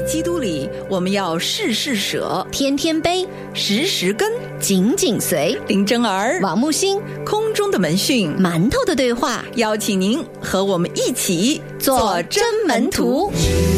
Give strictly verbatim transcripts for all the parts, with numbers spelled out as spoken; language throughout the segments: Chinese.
基督里，我们要事事舍， 天天悲， 时时跟， 紧紧随。 林真儿、 王木星， 空中的门讯， 馒头的对话， 邀请您和我们一起做真门徒。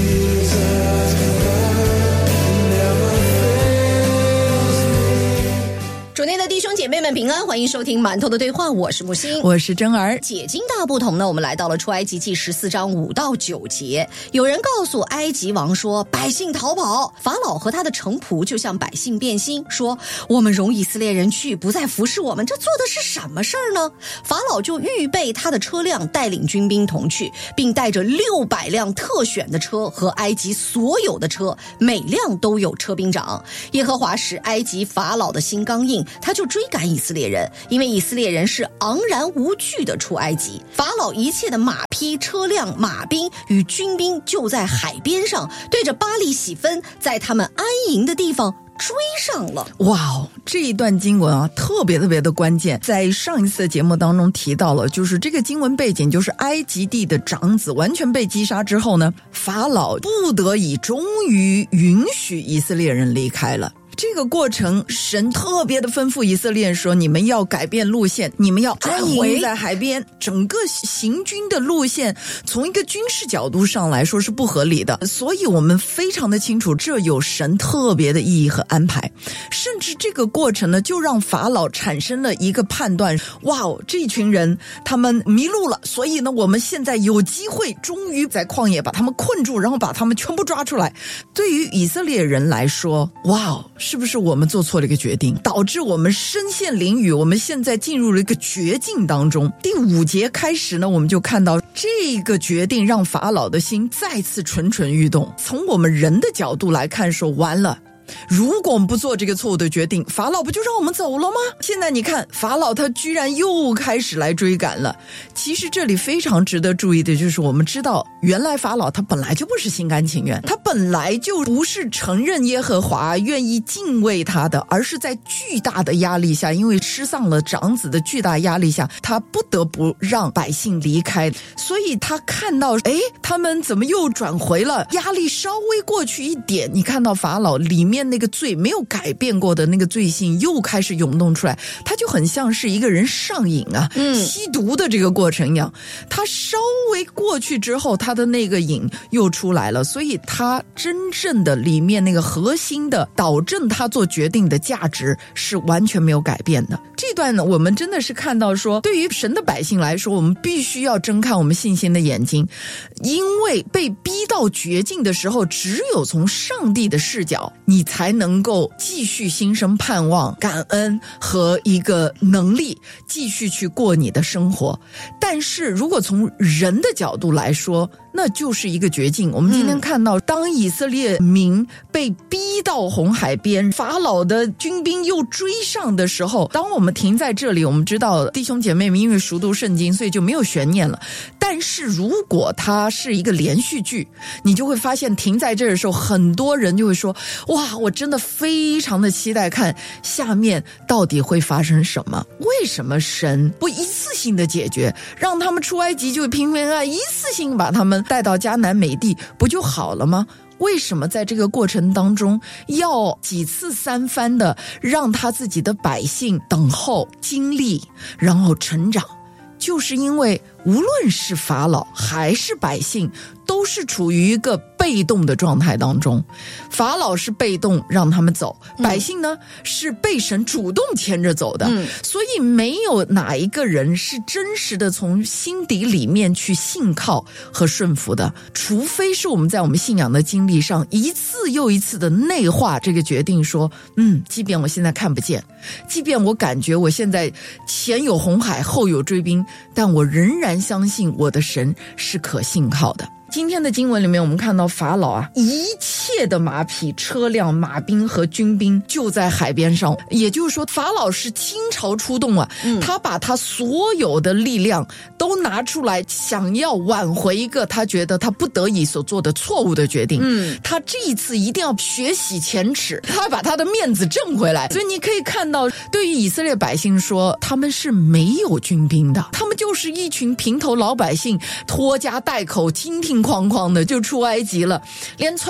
主内的弟兄姐妹们平安，欢迎收听馒头的对话，我是木星， 我是真儿。 解经大不同呢，我们来到了出埃及记十四章五到九节。有人告诉埃及王说，百姓逃跑，法老和他的臣仆就向百姓变心，说我们容以色列人去，不再服侍我们，这做的是什么事儿呢？法老就预备他的车辆，带领军兵同去，并带着六百辆特选的车和埃及所有的车，每辆都有车兵长。耶和华使埃及法老的心刚硬，他就追赶以色列人，因为以色列人是昂然无惧的出埃及。法老一切的马匹、车辆、马兵与军兵就在海边上，对着巴力喜分，在他们安营的地方追上了。 哇哦，这一段经文啊，特别特别的关键。在上一次的节目当中提到了，就是这个经文背景，就是埃及地的长子完全被击杀之后呢，法老不得已终于允许以色列人离开了。这个过程，神特别的吩咐以色列人说，你们要改变路线，你们要安营在海边。整个行军的路线从一个军事角度上来说是不合理的，所以我们非常的清楚，这有神特别的意义和安排。甚至这个过程呢，就让法老产生了一个判断，哇哦，这一群人他们迷路了，所以呢，我们现在有机会终于在旷野把他们困住，然后把他们全部抓出来。对于以色列人来说，哇哦，是不是我们做错了一个决定，导致我们身陷囹圄，我们现在进入了一个绝境当中。第五节开始呢，我们就看到这个决定让法老的心再次蠢蠢欲动。从我们人的角度来看说，完了，如果我们不做这个错误的决定，法老不就让我们走了吗？现在你看，法老他居然又开始来追赶了。其实这里非常值得注意的就是，我们知道原来法老他本来就不是心甘情愿，他本来就不是承认耶和华，愿意敬畏他的，而是在巨大的压力下，因为失丧了长子的巨大压力下，他不得不让百姓离开。所以他看到，诶，他们怎么又转回了，压力稍微过去一点，你看到法老里面那个罪没有改变过的那个罪性又开始涌动出来，他就很像是一个人上瘾啊，嗯，吸毒的这个过程一样。他稍微过去之后，他的那个瘾又出来了，所以他真正的里面那个核心的导致他做决定的价值是完全没有改变的。这段呢，我们真的是看到说，对于神的百姓来说，我们必须要睁开我们信心的眼睛，因为被逼到绝境的时候，只有从上帝的视角，你才能够继续心生盼望、感恩和一个能力继续去过你的生活。但是如果从人的角度来说，那就是一个绝境。我们今天看到，当以色列民被逼到红海边，法老的军兵又追上的时候，当我们停在这里，我们知道弟兄姐妹们因为熟读圣经，所以就没有悬念了。但是如果它是一个连续剧，你就会发现停在这儿的时候，很多人就会说，哇，我真的非常的期待看下面到底会发生什么。为什么神不一次性的解决，让他们出埃及就平平安安，一次性把他们带到迦南美地不就好了吗？为什么在这个过程当中要几次三番的让他自己的百姓等候、经历，然后成长？就是因为无论是法老还是百姓，都是处于一个被动的状态当中。法老是被动让他们走，百姓呢、嗯、是被神主动牵着走的、嗯、所以没有哪一个人是真实的从心底里面去信靠和顺服的，除非是我们在我们信仰的经历上一次又一次的内化这个决定，说嗯，即便我现在看不见，即便我感觉我现在前有红海后有追兵，但我仍然相信我的神是可信靠的。今天的经文里面，我们看到法老啊，一切的马匹、车辆、马兵和军兵就在海边上，也就是说，法老是倾巢出动啊、嗯，他把他所有的力量都拿出来，想要挽回一个他觉得他不得已所做的错误的决定。嗯，他这一次一定要血洗前耻，他把他的面子挣回来。所以你可以看到，对于以色列百姓说，他们是没有军兵的，他们就是一群平头老百姓，拖家带口，惊挺哐哐的就出埃及了，连船面盆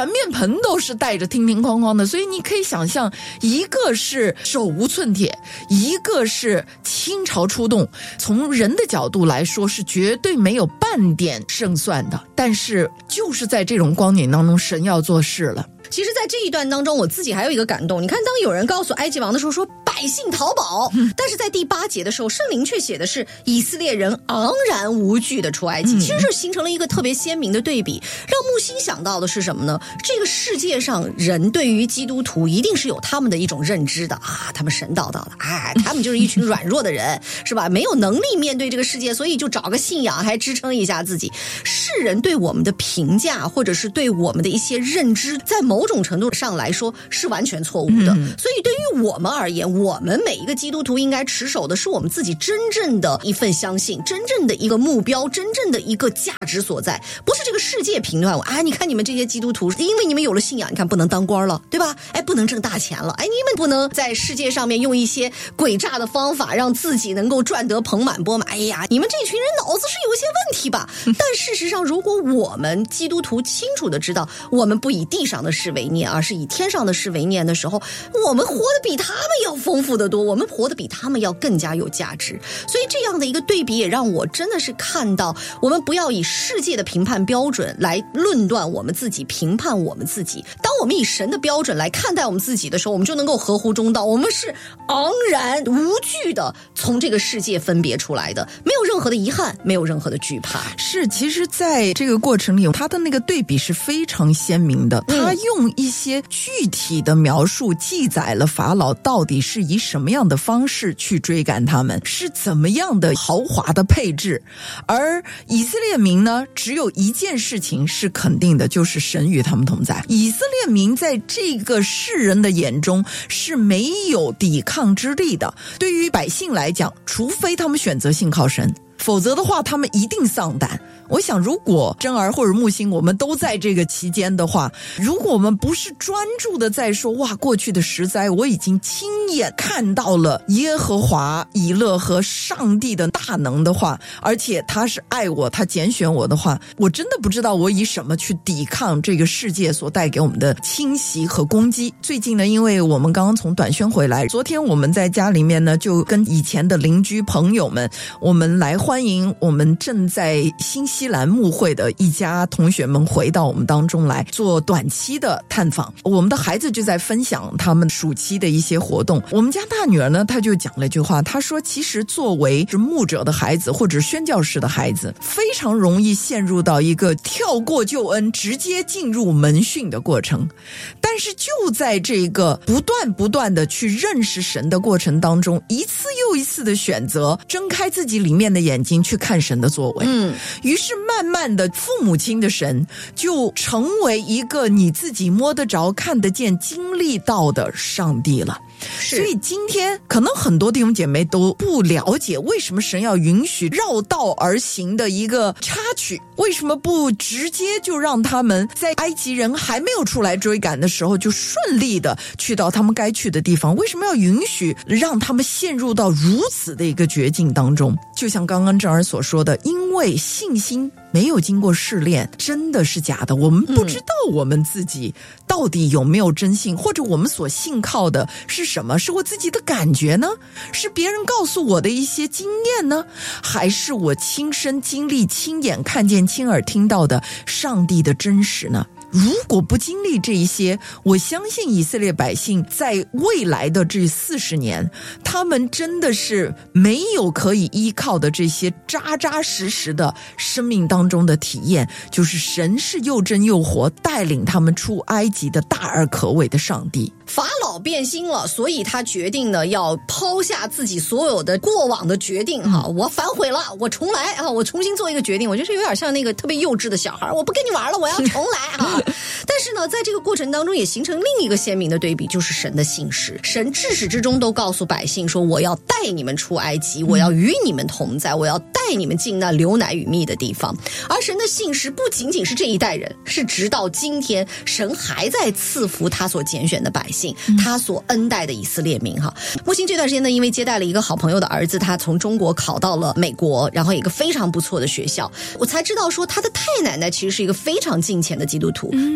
全都是带着叮叮哐哐的，所以你可以想象，一个是手无寸铁，一个是倾巢出动，从人的角度来说是绝对没有半点胜算的，但是就是在这种光景当中，神要做事了。 其实在这一段当中，我自己还有一个感动，你看当有人告诉埃及王的时候说百姓逃跑、嗯、但是在第八节的时候，圣灵却写的是以色列人昂然无惧的出埃及、嗯、其实这形成了一个特别鲜明的对比，让木星想到的是什么呢？这个世界上人对于基督徒一定是有他们的一种认知的啊，他们神叨叨的，哎，他们就是一群软弱的人是吧？没有能力面对这个世界，所以就找个信仰还支撑一下自己。世人对我们的评价或者是对我们的一些认知，在某种程度上来说是完全错误的、嗯、所以对于我们而言，我们每一个基督徒应该持守的是我们自己真正的一份相信，真正的一个目标，真正的一个价值所在，不是这个世界评断我，哎，你看你们这些基督徒，因为你们有了信仰，你看不能当官了，对吧？哎，不能挣大钱了，哎，你们不能在世界上面用一些诡诈的方法让自己能够赚得盆满钵满，哎呀，你们这群人脑子是有些问题吧？但事实上，如果我们基督徒清楚的知道，我们不以地上的事为念，而是以天上的事为念的时候，我们活得比他们要丰富得多，我们活得比他们要更加有价值。所以这样的一个对比也让我真的是看到，我们不要以世界的评判标准来论断我们自己，评判我们自己。当我们以神的标准来看待我们自己的时候，我们就能够合乎中道，我们是昂然无惧的从这个世界分别出来的，没有任何的遗憾，没有任何的惧怕。 是，其实在这个过程里，他的那个对比是非常鲜明的，他用一些具体的描述记载了法老到底是以什么样的方式去追赶他们，是怎么样的豪华的配置。而以色列民呢，只有一件事情是肯定的，就是神与他们同在。以色列民在这个世人的眼中是没有抵抗之力的，对于百姓来讲，除非他们选择信靠神，否则的话他们一定丧胆。我想如果真儿或者木星我们都在这个期间的话，如果我们不是专注的在说哇过去的十灾我已经亲眼看到了耶和华以勒和上帝的大能的话，而且他是爱我，他拣选我的话，我真的不知道我以什么去抵抗这个世界所带给我们的侵袭和攻击。最近呢，因为我们刚刚从短宣回来，昨天我们在家里面呢就跟以前的邻居朋友们，我们来欢迎我们正在新西兰牧会的一家同学们回到我们当中来做短期的探访。我们的孩子就在分享他们暑期的一些活动。我们家大女儿呢，她就讲了一句话，她说其实作为是牧者的孩子或者宣教士的孩子，非常容易陷入到一个跳过救恩直接进入门训的过程，但是就在这个不断不断的去认识神的过程当中，一次又一次的选择睁开自己里面的眼睛去看神的作为，嗯，于是慢慢的父母亲的神就成为一个你自己摸得着看得见经历到的上帝了。所以今天可能很多弟兄姐妹都不了解为什么神要允许绕道而行的一个插曲，为什么不直接就让他们在埃及人还没有出来追赶的时候就顺利的去到他们该去的地方，为什么要允许让他们陷入到如此的一个绝境当中。就像刚刚正儿所说的，因为信心没有经过试炼真的是假的，我们不知道我们自己到底有没有真信、嗯、或者我们所信靠的是什么，是我自己的感觉呢，是别人告诉我的一些经验呢，还是我亲身经历亲眼看见亲耳听到的上帝的真实呢？如果不经历这一些，我相信以色列百姓在未来的这四十年，他们真的是没有可以依靠的这些扎扎实实的生命当中的体验，就是神是又真又活带领他们出埃及的大而可畏的上帝。 法老变心了，所以他决定呢要抛下自己所有的过往的决定哈，我反悔了，我重来啊，我重新做一个决定。我觉得有点像那个特别幼稚的小孩，我不跟你玩了，我要重来啊。但是呢，在这个过程当中也形成另一个鲜明的对比，就是神的信实。神至始至终都告诉百姓说，我要带你们出埃及，我要与你们同在，我要带你们进那流奶与蜜的地方。而神的信实不仅仅是这一代人，是直到今天神还在赐福他所拣选的百姓，他所恩待的以色列民哈。木星这段时间呢，因为接待了一个好朋友的儿子，他从中国考到了美国，然后一个非常不错的学校，我才知道说他的太奶奶其实是一个非常敬虔的基督徒，但他的爸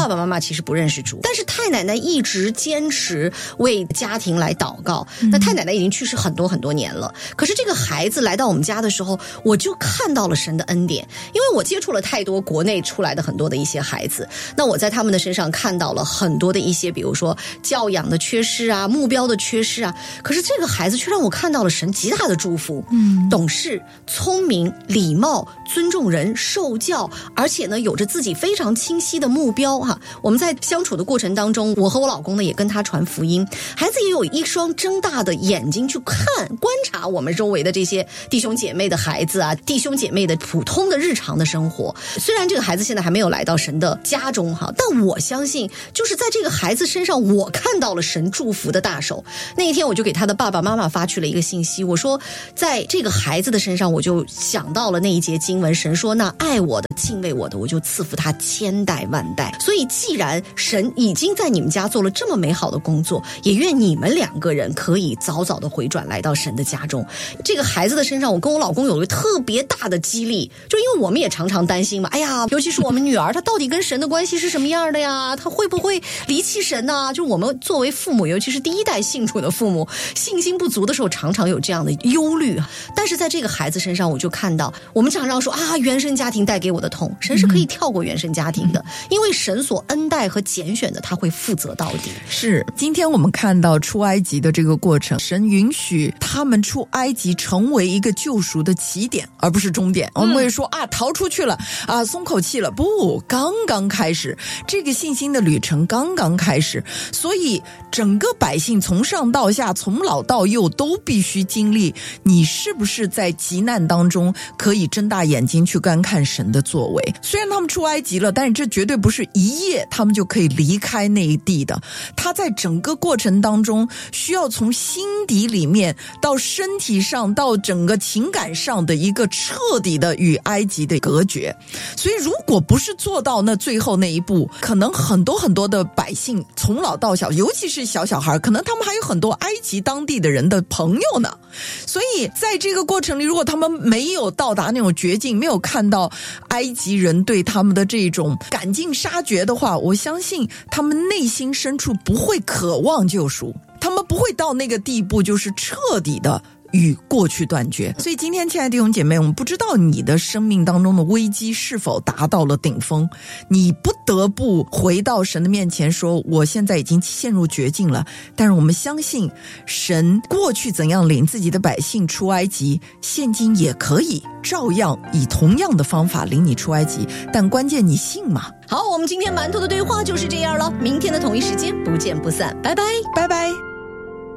爸爸妈妈其实不认识主，但是太奶奶一直坚持为家庭来祷告。嗯、那太奶奶已经去世很多很多年了，可是这个孩子来到我们家的时候，我就看到了神的恩典，因为我接触了太多国内出来的很多的一些孩子，那我在他们的身上看到了很多的一些，比如说教养的缺失啊，目标的缺失啊，可是这个孩子却让我看到了神极大的祝福。嗯，懂事、聪明、礼貌、尊重人、受教，而且呢有着自己非常清晰的目标哈。我们在相处的过程当中，我和我老公呢也跟他传福音，孩子也有一双睁大的眼睛去看观察我们周围的这些弟兄姐妹的孩子啊，弟兄姐妹的普通的日常的生活。虽然这个孩子现在还没有来到神的家中哈，但我相信就是在这个孩子身上，我看到了神祝福的大手。那一天我就给他的爸爸妈妈发去了一个信息，我说在这个孩子的身上，我就想到了那一节经文，神说那爱我的敬畏我的，我就赐福他千代万代。所以既然神已经在你们家做了这么美好的工作，也愿你们两个人可以早早的回转来到神的家中。这个孩子的身上，我跟我老公有一个特别大的激励，就因为我们也常常担心嘛，哎呀，尤其是我们女儿，她到底跟神的关系是什么样的呀？她会不会离弃神呢？就我们作为父母，尤其是第一代信主的父母，信心不足的时候，常常有这样的忧虑。但是在这个孩子身上，我就看到，我们常常说啊，原生家庭带给我的痛，神是可以跳过原生家庭的，因为神所恩待和拣选的，他会负责到底。 是，今天我们看到出埃及的这个过程，神允许他们出埃及成为一个救赎的起点，而不是终点。我们会说、嗯、啊，逃出去了啊，松口气了，不，刚刚开始，这个信心的旅程刚刚开始。所以整个百姓从上到下，从老到幼都必须经历，你是不是在急难当中可以睁大眼睛去观看神的作为。虽然他们出埃及了，但是这绝对不是一夜他们就可以离开那一地的，他在整个过程当中需要从心底里面到身体上到整个情感上的一个彻底的与埃及的隔绝。所以如果不是做到那最后那一步，可能很多很多的百姓从老到小，尤其是小小孩，可能他们还有很多埃及当地的人的朋友呢。所以在这个过程里，如果他们没有到达那种绝境，没有看到埃及人对他们的这种赶尽杀绝的话，我相信他们内心深处不会渴望救赎，他们不会到那个地步，就是彻底的与过去断绝。所以今天亲爱的弟兄姐妹，我们不知道你的生命当中的危机是否达到了顶峰，你不得不回到神的面前说，我现在已经陷入绝境了。但是我们相信神过去怎样领自己的百姓出埃及，现今也可以照样以同样的方法领你出埃及，但关键你信吗？ 好，我们今天馒头的对话就是这样了，明天的同一时间不见不散，拜拜， 拜拜。